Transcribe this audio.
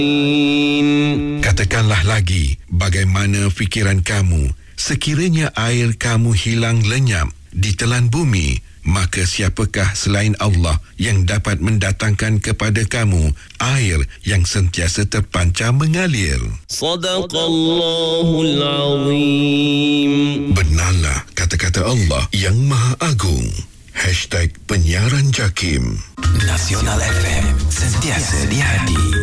Katakanlah lagi, bagaimana fikiran kamu sekiranya air kamu hilang lenyap di telan bumi, maka siapakah selain Allah yang dapat mendatangkan kepada kamu air yang sentiasa terpancar mengalir? Sadaqallahul Azim. Benarlah kata-kata Allah yang Maha Agung. #penyiaran JAKIM. Nasional FM, sentiasa di hati.